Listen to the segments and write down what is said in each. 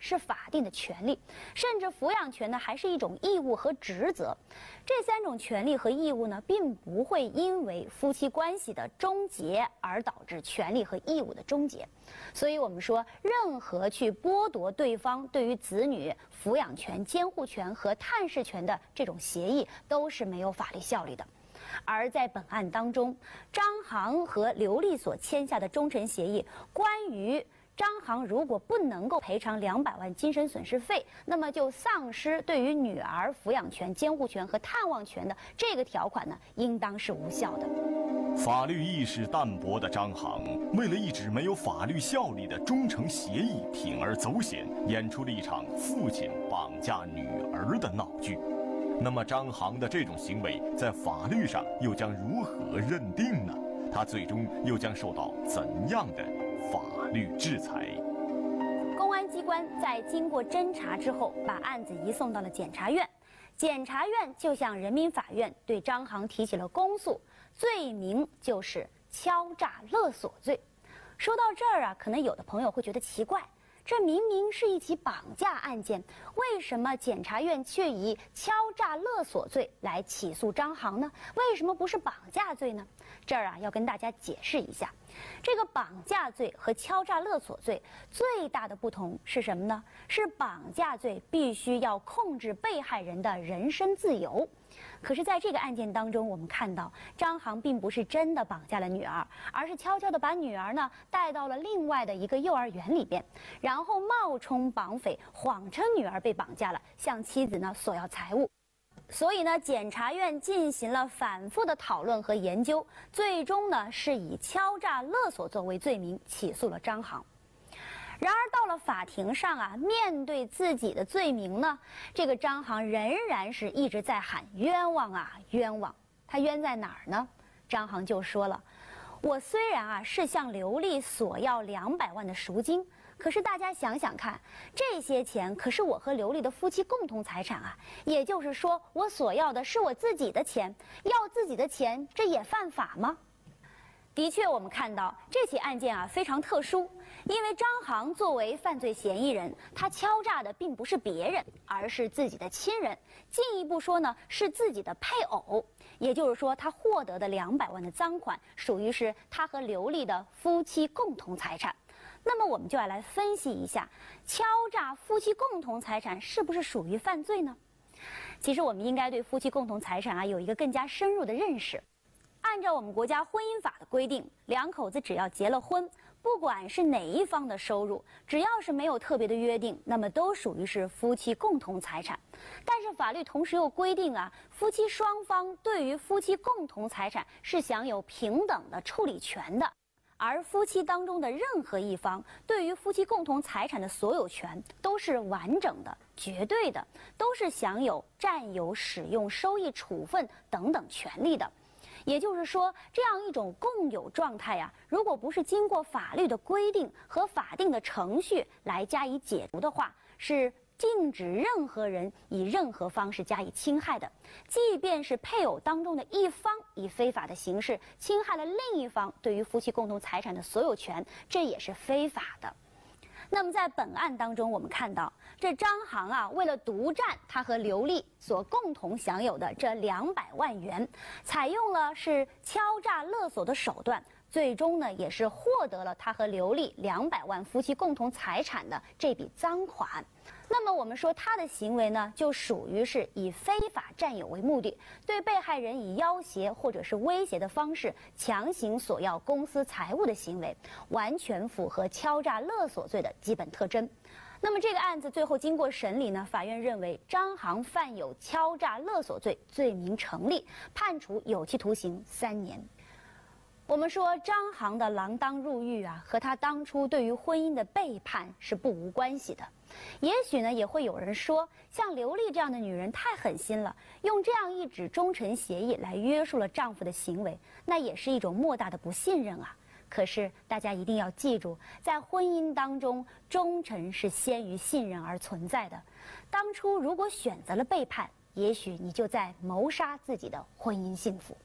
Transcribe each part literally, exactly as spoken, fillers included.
是法定的权利，甚至抚养权呢还是一种义务和职责。这三种权利和义务呢，并不会因为夫妻关系的终结而导致权利和义务的终结。所以我们说，任何去剥夺对方对于子女抚养权、监护权和探视权的这种协议，都是没有法律效力的。而在本案当中，张航和刘丽所签下的终身协议，关于张航如果不能够赔偿两百万精神损失费，那么就丧失对于女儿抚养权、监护权和探望权的这个条款呢，应当是无效的。 法律意识淡薄的张航，为了一纸没有法律效力的忠诚协议，铤而走险，演出了一场父亲绑架女儿的闹剧。那么张航的这种行为在法律上又将如何认定呢？他最终又将受到怎样的法律制裁？ 公安机关在经过侦查之后，把案子移送到了检察院。检察院就向人民法院对张航提起了公诉，罪名就是敲诈勒索罪。说到这儿啊，可能有的朋友会觉得奇怪，这明明是一起绑架案件，为什么检察院却以敲诈勒索罪来起诉张航呢？为什么不是绑架罪呢？这儿啊，要跟大家解释一下，这个绑架罪和敲诈勒索罪最大的不同是什么呢？是绑架罪必须要控制被害人的人身自由。可是在这个案件当中，我们看到张航并不是真的绑架了女儿，而是悄悄地把女儿呢带到了另外的一个幼儿园里边，然后冒充绑匪，谎称女儿被绑架了，向妻子呢索要财物。所以呢，检察院进行了反复的讨论和研究，最终呢是以敲诈勒索作为罪名起诉了张航。然而到了法庭上啊，面对自己的罪名呢，这个张航仍然是一直在喊冤枉啊冤枉。他冤在哪儿呢？张航就说了，我虽然啊是向刘丽索要两百万的赎金，可是大家想想看，这些钱可是我和刘丽的夫妻共同财产啊，也就是说我索要的是我自己的钱，要自己的钱，这也犯法吗？的确，我们看到这起案件啊非常特殊，因为张航作为犯罪嫌疑人，他敲诈的并不是别人，而是自己的亲人。进一步说呢，是自己的配偶。也就是说，他获得的两百万的赃款，属于是他和刘丽的夫妻共同财产。那么，我们就要来分析一下，敲诈夫妻共同财产是不是属于犯罪呢？其实，我们应该对夫妻共同财产啊有一个更加深入的认识。按照我们国家婚姻法的规定，两口子只要结了婚，不管是哪一方的收入，只要是没有特别的约定，那么都属于是夫妻共同财产。但是法律同时又规定啊，夫妻双方对于夫妻共同财产是享有平等的处理权的，而夫妻当中的任何一方对于夫妻共同财产的所有权都是完整的、绝对的，都是享有占有、使用、收益、处分等等权利的。也就是说，这样一种共有状态呀、啊，如果不是经过法律的规定和法定的程序来加以解读的话，是禁止任何人以任何方式加以侵害的。即便是配偶当中的一方以非法的形式侵害了另一方对于夫妻共同财产的所有权，这也是非法的。那么在本案当中，我们看到这张航啊，为了独占他和刘丽所共同享有的这两百万元，采用了是敲诈勒索的手段，最终呢也是获得了他和刘丽两百万夫妻共同财产的这笔赃款。那么我们说他的行为呢，就属于是以非法占有为目的，对被害人以要挟或者是威胁的方式强行索要公私财物的行为，完全符合敲诈勒索罪的基本特征。那么这个案子最后经过审理呢，法院认为张航犯有敲诈勒索罪，罪名成立，判处有期徒刑三年。我们说张航的锒铛入狱啊，和他当初对于婚姻的背叛是不无关系的。也许呢，也会有人说，像刘丽这样的女人太狠心了，用这样一纸忠诚协议来约束了丈夫的行为，那也是一种莫大的不信任啊。可是大家一定要记住，在婚姻当中，忠诚是先于信任而存在的。当初如果选择了背叛，也许你就在谋杀自己的婚姻幸福。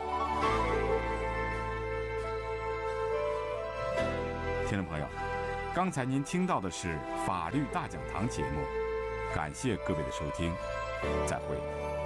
听众朋友， 刚才您听到的是法律大讲堂节目，感谢各位的收听，再会。